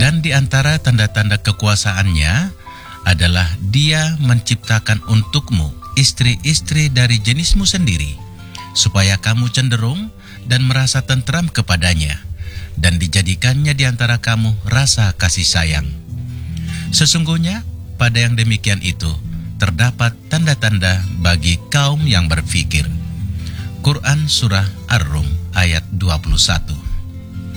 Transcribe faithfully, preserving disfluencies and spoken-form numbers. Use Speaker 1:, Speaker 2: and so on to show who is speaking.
Speaker 1: Dan di antara tanda-tanda kekuasaannya adalah Dia menciptakan untukmu istri-istri dari jenismu sendiri, supaya kamu cenderung dan merasa tentram kepadanya, dan dijadikannya di antara kamu rasa kasih sayang. Sesungguhnya pada yang demikian itu terdapat tanda-tanda bagi kaum yang berfikir. Quran Surah Ar-Rum ayat dua puluh satu.